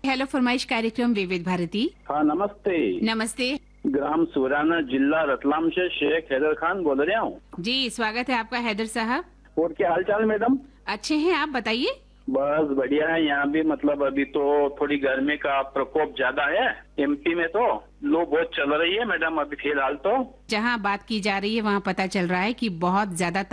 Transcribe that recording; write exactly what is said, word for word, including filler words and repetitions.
Hello फरमाइश कार्यक्रम विविध भारती। हाँ नमस्ते। नमस्ते ग्राम सुराना, जिला रतलाम से शेख हैदर खान बोल रहा हूँ। जी, स्वागत है आपका हैदर साहब। और क्या हाल चाल मैडम? अच्छे हैं, आप बताइए। बस बढ़िया है। यहाँ भी मतलब अभी तो थोड़ी गर्मी का प्रकोप ज्यादा है। एमपी में तो लू बहुत चल रही है मैडम अभी फिलहाल तो। जहाँ बात की जा रही है वहाँ पता चल रहा है कि बहुत ज्यादा